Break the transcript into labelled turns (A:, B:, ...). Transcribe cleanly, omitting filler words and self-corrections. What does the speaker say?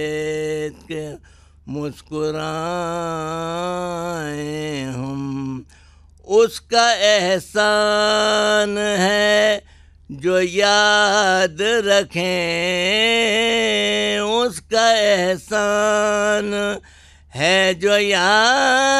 A: के मुस्कुराए हम, उसका एहसान है जो याद रखें, उसका एहसान है जो याद